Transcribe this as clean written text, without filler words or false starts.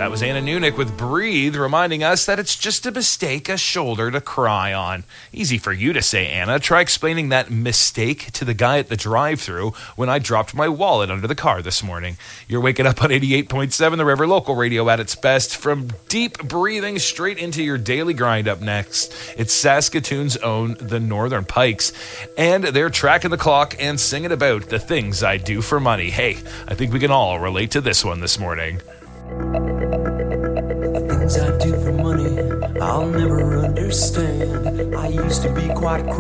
That was Anna Nunick with Breathe, reminding us that it's just a mistake, a shoulder to cry on. Easy for you to say, Anna. Try explaining that mistake to the guy at the drive-thru when I dropped my wallet under the car this morning. You're waking up on 88.7 The River, local radio at its best. From deep breathing straight into your daily grind. Up next, it's Saskatoon's own The Northern Pikes. And they're tracking the clock and singing about the things I do for money. Hey, I think we can all relate to this one this morning. The things I do for money, I'll never understand. I used to be quite